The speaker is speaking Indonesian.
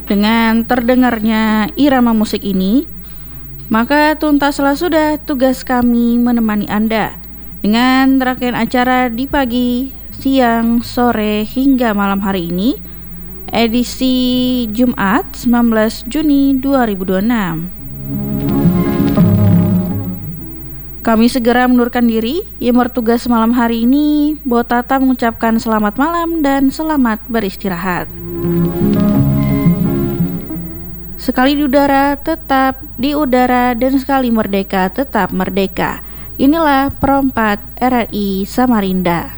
Dengan terdengarnya irama musik ini, maka tuntaslah sudah tugas kami menemani Anda dengan rangkaian acara di pagi, siang, sore, hingga malam hari ini, edisi Jumat 19 Juni 2026. Kami segera mundurkan diri. Yang bertugas malam hari ini, Botata mengucapkan selamat malam dan selamat beristirahat. Sekali di udara, tetap di udara, dan sekali merdeka, tetap merdeka. Inilah Perompak RRI Samarinda.